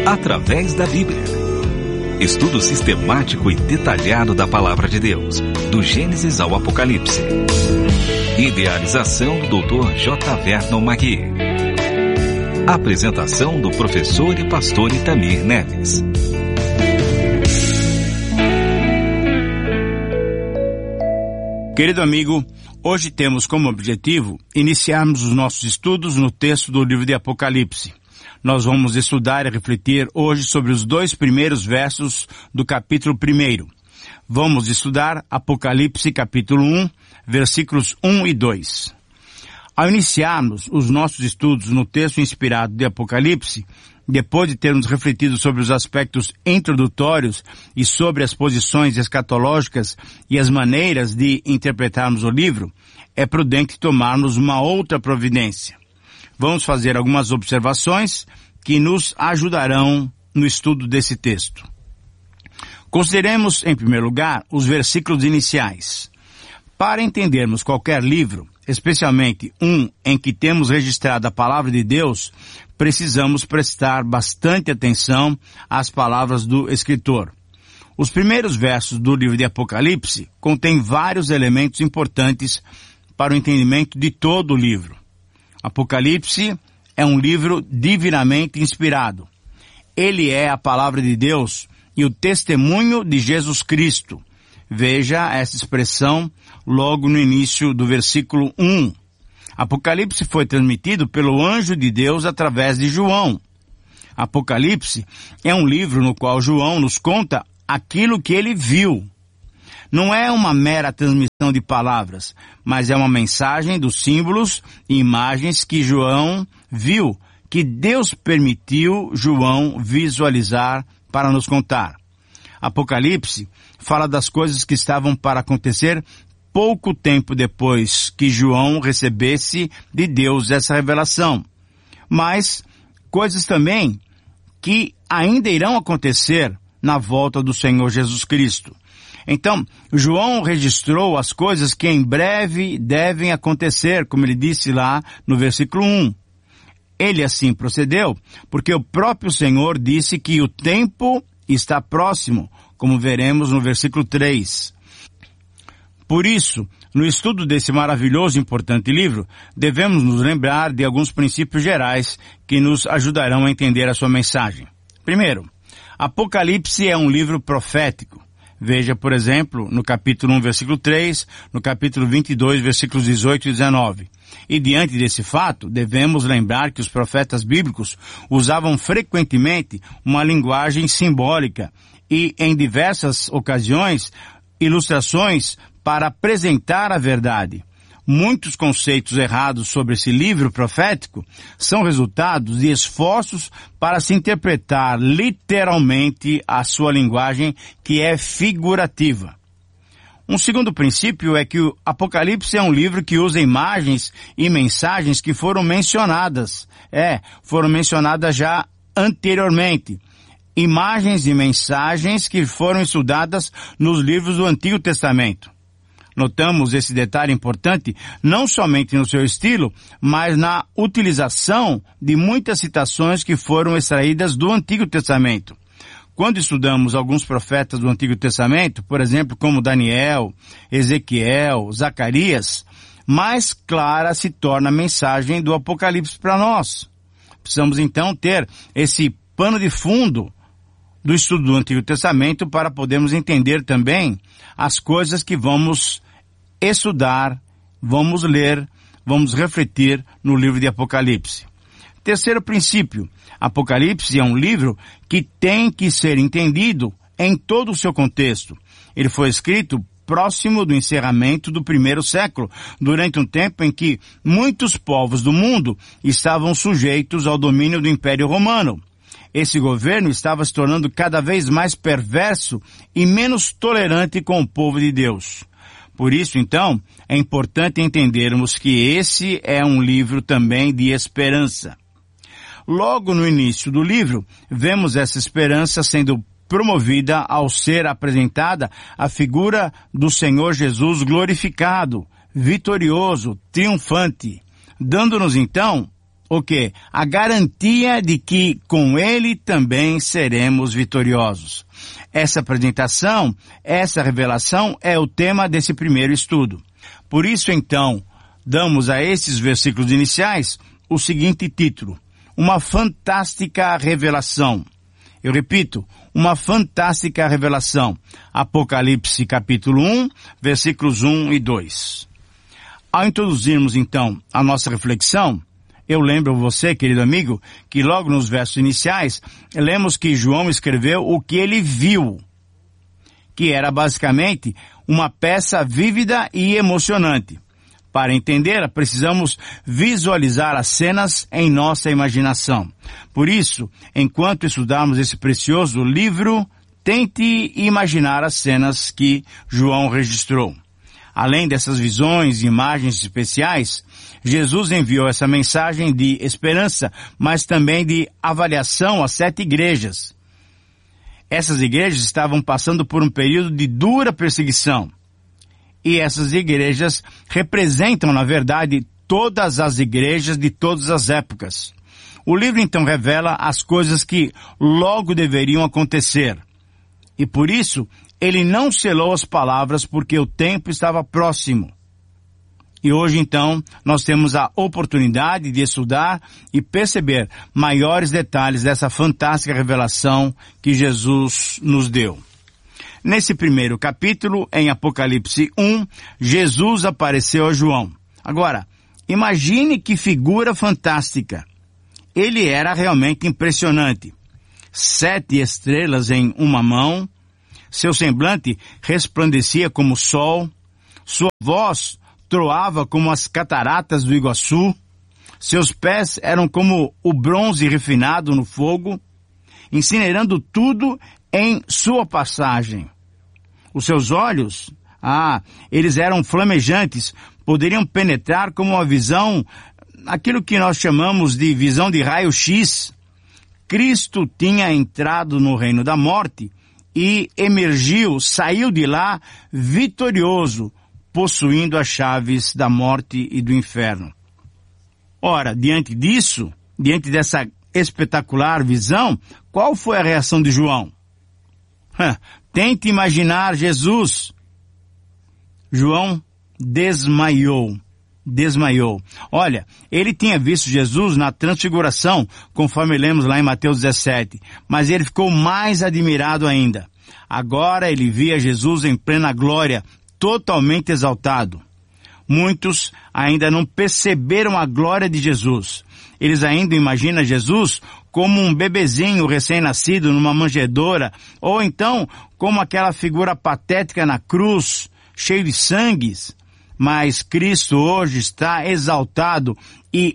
através da Bíblia. Estudo sistemático e detalhado da Palavra de Deus, do Gênesis ao Apocalipse. Idealização do Dr. J. Vernon Magui. Apresentação do professor e pastor Itamir Neves. Querido amigo, hoje temos como objetivo iniciarmos os nossos estudos no texto do livro de Apocalipse. Nós vamos estudar e refletir hoje sobre os 2 primeiros versos do capítulo 1. Vamos estudar Apocalipse capítulo 1, versículos 1 e 2. Ao iniciarmos os nossos estudos no texto inspirado de Apocalipse, depois de termos refletido sobre os aspectos introdutórios e sobre as posições escatológicas e as maneiras de interpretarmos o livro, é prudente tomarmos uma outra providência. Vamos fazer algumas observações que nos ajudarão no estudo desse texto. Consideremos, em primeiro lugar, os versículos iniciais. Para entendermos qualquer livro, especialmente um em que temos registrado a palavra de Deus, precisamos prestar bastante atenção às palavras do escritor. Os primeiros versos do livro de Apocalipse contêm vários elementos importantes para o entendimento de todo o livro. Apocalipse é um livro divinamente inspirado. Ele é a palavra de Deus e o testemunho de Jesus Cristo. Veja essa expressão logo no início do versículo 1. Apocalipse foi transmitido pelo anjo de Deus através de João. Apocalipse é um livro no qual João nos conta aquilo que ele viu. Não é uma mera transmissão de palavras, mas é uma mensagem dos símbolos e imagens que João viu, que Deus permitiu João visualizar para nos contar. Apocalipse fala das coisas que estavam para acontecer pouco tempo depois que João recebesse de Deus essa revelação, mas coisas também que ainda irão acontecer na volta do Senhor Jesus Cristo. Então, João registrou as coisas que em breve devem acontecer, como ele disse lá no versículo 1. Ele assim procedeu, porque o próprio Senhor disse que o tempo está próximo, como veremos no versículo 3. Por isso, no estudo desse maravilhoso e importante livro, devemos nos lembrar de alguns princípios gerais que nos ajudarão a entender a sua mensagem. Primeiro, Apocalipse é um livro profético. Veja, por exemplo, no capítulo 1, versículo 3, no capítulo 22, versículos 18 e 19. E diante desse fato, devemos lembrar que os profetas bíblicos usavam frequentemente uma linguagem simbólica e, em diversas ocasiões, ilustrações para apresentar a verdade. Muitos conceitos errados sobre esse livro profético são resultados de esforços para se interpretar literalmente a sua linguagem, que é figurativa. Um segundo princípio é que o Apocalipse é um livro que usa imagens e mensagens que foram mencionadas já anteriormente. Imagens e mensagens que foram estudadas nos livros do Antigo Testamento. Notamos esse detalhe importante não somente no seu estilo, mas na utilização de muitas citações que foram extraídas do Antigo Testamento. Quando estudamos alguns profetas do Antigo Testamento, por exemplo, como Daniel, Ezequiel, Zacarias, mais clara se torna a mensagem do Apocalipse para nós. Precisamos então ter esse pano de fundo do estudo do Antigo Testamento para podermos entender também as coisas que vamos estudar, vamos ler, vamos refletir no livro de Apocalipse. Terceiro princípio, Apocalipse é um livro que tem que ser entendido em todo o seu contexto. Ele foi escrito próximo do encerramento do 1º século, durante um tempo em que muitos povos do mundo estavam sujeitos ao domínio do Império Romano. Esse governo estava se tornando cada vez mais perverso e menos tolerante com o povo de Deus. Por isso, então, é importante entendermos que esse é um livro também de esperança. Logo no início do livro, vemos essa esperança sendo promovida ao ser apresentada a figura do Senhor Jesus glorificado, vitorioso, triunfante, dando-nos então o quê? A garantia de que com ele também seremos vitoriosos. Essa apresentação, essa revelação é o tema desse primeiro estudo. Por isso, então, damos a esses versículos iniciais o seguinte título: uma fantástica revelação. Eu repito, uma fantástica revelação. Apocalipse capítulo 1, versículos 1 e 2. Ao introduzirmos, então, a nossa reflexão, eu lembro você, querido amigo, que logo nos versos iniciais, lemos que João escreveu o que ele viu, que era basicamente uma peça vívida e emocionante. Para entender, precisamos visualizar as cenas em nossa imaginação. Por isso, enquanto estudarmos esse precioso livro, tente imaginar as cenas que João registrou. Além dessas visões e imagens especiais, Jesus enviou essa mensagem de esperança, mas também de avaliação às 7 igrejas. Essas igrejas estavam passando por um período de dura perseguição. E essas igrejas representam, na verdade, todas as igrejas de todas as épocas. O livro então revela as coisas que logo deveriam acontecer. E por isso, ele não selou as palavras porque o tempo estava próximo. E hoje então, nós temos a oportunidade de estudar e perceber maiores detalhes dessa fantástica revelação que Jesus nos deu. Nesse primeiro capítulo, em Apocalipse 1, Jesus apareceu a João. Agora, imagine que figura fantástica. Ele era realmente impressionante. 7 estrelas em uma mão, seu semblante resplandecia como o sol, sua voz troava como as cataratas do Iguaçu, seus pés eram como o bronze refinado no fogo, incinerando tudo em sua passagem. Os seus olhos, eles eram flamejantes, poderiam penetrar como uma visão, aquilo que nós chamamos de visão de raio-x. Cristo tinha entrado no reino da morte e saiu de lá vitorioso, possuindo as chaves da morte e do inferno. Ora, diante dessa espetacular visão, qual foi a reação de João? Tente imaginar Jesus. João desmaiou. Olha, ele tinha visto Jesus na transfiguração, conforme lemos lá em Mateus 17, mas ele ficou mais admirado ainda. Agora ele via Jesus em plena glória, totalmente exaltado. Muitos ainda não perceberam a glória de Jesus. Eles ainda imaginam Jesus como um bebezinho recém-nascido numa manjedoura, ou então como aquela figura patética na cruz, cheio de sangues. Mas Cristo hoje está exaltado e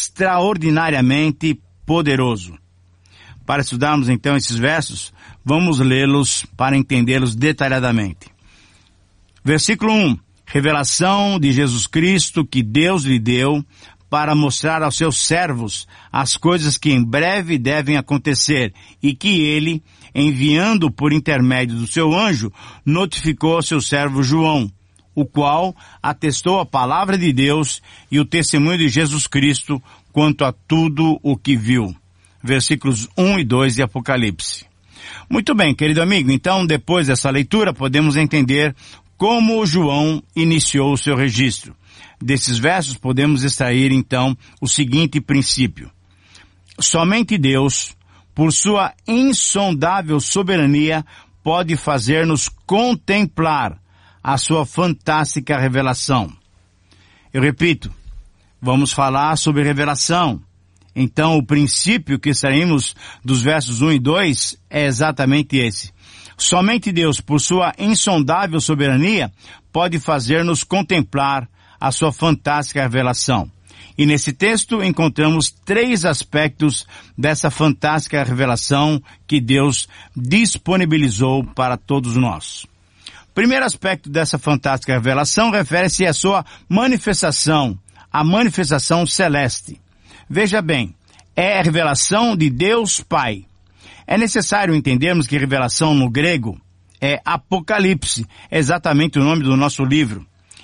extraordinariamente poderoso. Para estudarmos então esses versos, vamos lê-los para entendê-los detalhadamente. Versículo 1. Revelação de Jesus Cristo que Deus lhe deu para mostrar aos seus servos as coisas que em breve devem acontecer e que ele, enviando por intermédio do seu anjo, notificou ao seu servo João, o qual atestou a palavra de Deus e o testemunho de Jesus Cristo quanto a tudo o que viu. Versículos 1 e 2 de Apocalipse. Muito bem, querido amigo, então depois dessa leitura podemos entender como João iniciou o seu registro. Desses versos podemos extrair então o seguinte princípio: somente Deus, por sua insondável soberania, pode fazer-nos contemplar a sua fantástica revelação. Eu repito, vamos falar sobre revelação. Então o princípio que extraímos dos versos 1 e 2 é exatamente esse. Somente Deus, por sua insondável soberania, pode fazer-nos contemplar a sua fantástica revelação. E nesse texto encontramos 3 aspectos dessa fantástica revelação que Deus disponibilizou para todos nós. O primeiro aspecto dessa fantástica revelação refere-se à sua manifestação, a manifestação celeste. Veja bem, é a revelação de Deus Pai. É necessário entendermos que revelação no grego é Apocalipse, exatamente o nome do nosso livro.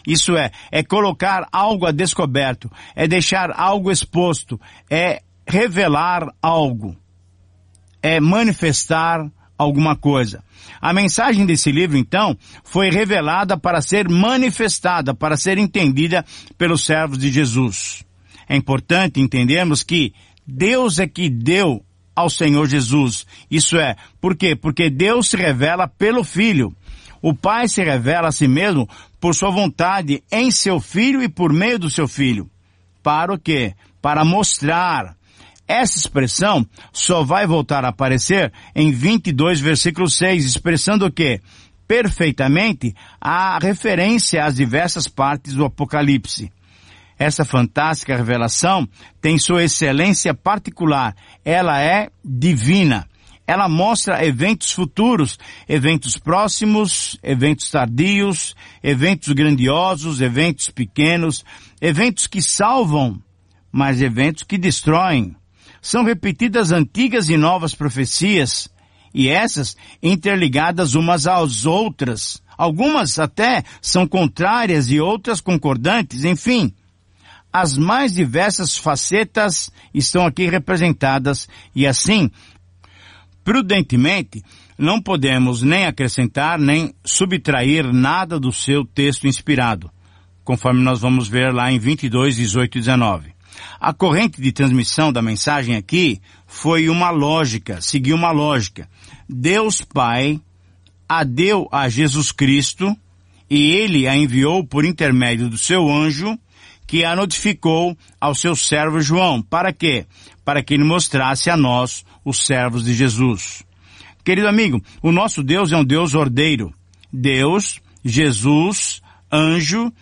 Isso é colocar algo a descoberto, é deixar algo exposto, é revelar algo, é manifestar alguma coisa. A mensagem desse livro, então, foi revelada para ser manifestada, para ser entendida pelos servos de Jesus. É importante entendermos que Deus é que deu ao Senhor Jesus. Isso é, por quê? Porque Deus se revela pelo Filho. O Pai se revela a si mesmo por sua vontade em seu Filho e por meio do seu Filho. Para o quê? Para mostrar. Essa expressão só vai voltar a aparecer em 22, versículo 6, expressando o quê? Perfeitamente a referência às diversas partes do Apocalipse. Essa fantástica revelação tem sua excelência particular. Ela é divina. Ela mostra eventos futuros, eventos próximos, eventos tardios, eventos grandiosos, eventos pequenos, eventos que salvam, mas eventos que destroem. São repetidas antigas e novas profecias, e essas interligadas umas às outras. Algumas até são contrárias e outras concordantes, enfim. As mais diversas facetas estão aqui representadas, e assim, prudentemente, não podemos nem acrescentar nem subtrair nada do seu texto inspirado, conforme nós vamos ver lá em 22, 18 e 19. A corrente de transmissão da mensagem aqui foi uma lógica, seguiu uma lógica. Deus Pai a deu a Jesus Cristo e Ele a enviou por intermédio do seu anjo, que a notificou ao seu servo João. Para quê? Para que ele mostrasse a nós, os servos de Jesus. Querido amigo, o nosso Deus é um Deus ordeiro. Deus, Jesus, anjo